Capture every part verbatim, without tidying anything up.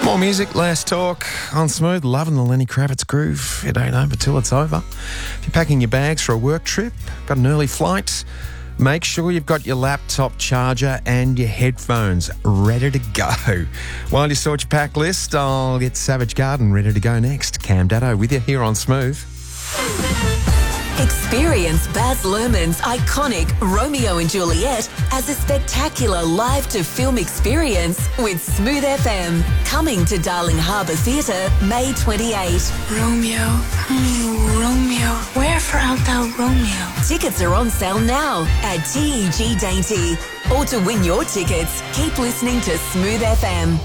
More music, less talk on Smooth. Loving the Lenny Kravitz groove. It ain't over till it's over. If you're packing your bags for a work trip, got an early flight, make sure you've got your laptop charger and your headphones ready to go. While you sort your pack list, I'll get Savage Garden ready to go next. Cam Datto with you here on Smooth. Experience Baz Luhrmann's iconic Romeo and Juliet as a spectacular live-to-film experience with Smooth F M. Coming to Darling Harbour Theatre May twenty-eighth. Romeo, mm, Romeo, wherefore art thou Romeo? Tickets are on sale now at T E G Dainty. Or to win your tickets, keep listening to Smooth F M.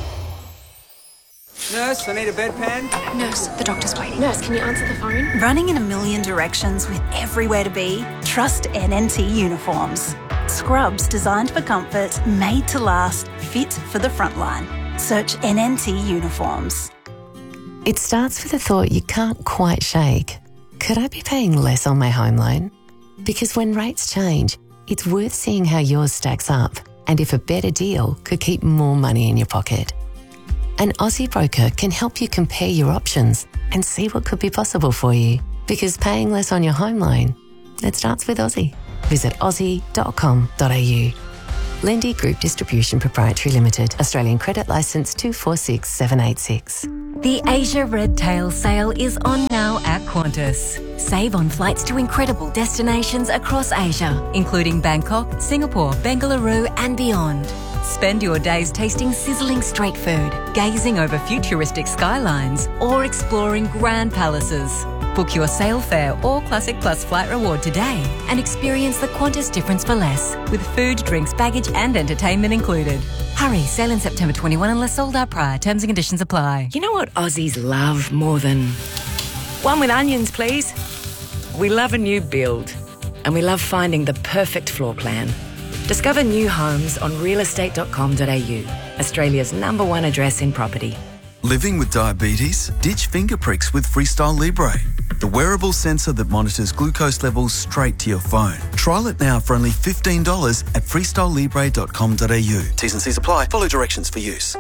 Nurse, I need a bedpan. Nurse, the doctor's waiting. Nurse, can you answer the phone? Running in a million directions with everywhere to be? Trust N N T Uniforms. Scrubs designed for comfort, made to last, fit for the front line. Search N N T Uniforms. It starts with a thought you can't quite shake. Could I be paying less on my home loan? Because when rates change, it's worth seeing how yours stacks up and if a better deal could keep more money in your pocket. An Aussie broker can help you compare your options and see what could be possible for you. Because paying less on your home loan, it starts with Aussie. Visit aussie dot com dot a u. Lendi Group Distribution Proprietary Limited. Australian Credit Licence two four six seven eight six. The Asia Red Tail sale is on now at Qantas. Save on flights to incredible destinations across Asia, including Bangkok, Singapore, Bengaluru and beyond. Spend your days tasting sizzling street food, gazing over futuristic skylines, or exploring grand palaces. Book your sail fare or Classic Plus flight reward today and experience the Qantas difference for less, with food, drinks, baggage and entertainment included. Hurry, sail in September twenty-first unless sold out prior. Terms and conditions apply. You know what Aussies love more than... One with onions, please. We love a new build, and we love finding the perfect floor plan. Discover new homes on real estate dot com dot a u, Australia's number one address in property. Living with diabetes? Ditch finger pricks with Freestyle Libre, the wearable sensor that monitors glucose levels straight to your phone. Trial it now for only fifteen dollars at freestyle libre dot com dot a u. T's and C's apply. Follow directions for use.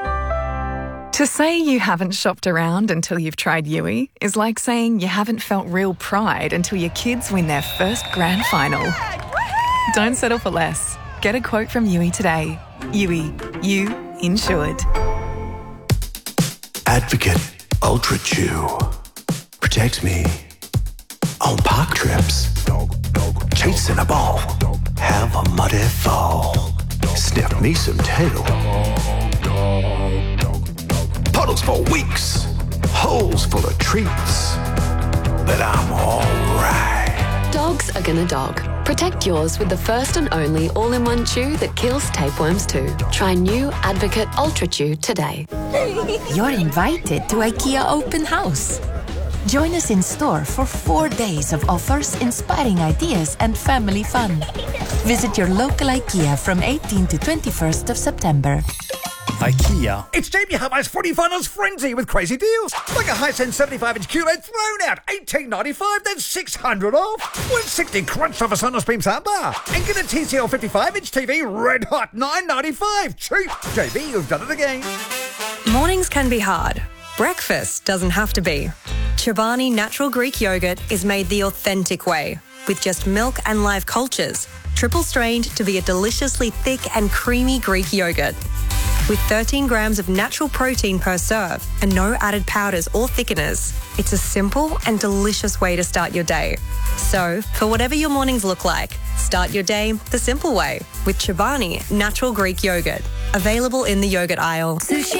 To say you haven't shopped around until you've tried Yui is like saying you haven't felt real pride until your kids win their first grand final. Don't settle for less. Get a quote from Yui today. Yui, you insured. Advocate Ultra Chew. Protect me on park trips. Chasing a ball. Have a muddy fall. Sniff me some tail. Puddles for weeks. Holes full of treats. But I'm alright. Dogs are gonna dog. Protect yours with the first and only all-in-one chew that kills tapeworms too. Try new Advocate Ultra Chew today. You're invited to IKEA Open House. Join us in store for four days of offers, inspiring ideas and family fun. Visit your local IKEA from eighteenth to twenty-first of September. IKEA. It's Jamie Hubbard's Footy Finals Frenzy with crazy deals. Like a Hisense seventy-five inch Q L E D thrown out, eighteen ninety-five, then six hundred off. one sixty crunched off a Sonos Beam soundbar. And get a T C L fifty-five inch T V red hot, nine ninety-five. Cheap. J B, you've done it again. Mornings can be hard. Breakfast doesn't have to be. Chobani Natural Greek Yogurt is made the authentic way, with just milk and live cultures, triple strained to be a deliciously thick and creamy Greek yogurt. With thirteen grams of natural protein per serve and no added powders or thickeners, it's a simple and delicious way to start your day. So, for whatever your mornings look like, start your day the simple way with Chobani Natural Greek Yogurt. Available in the yogurt aisle. Sushi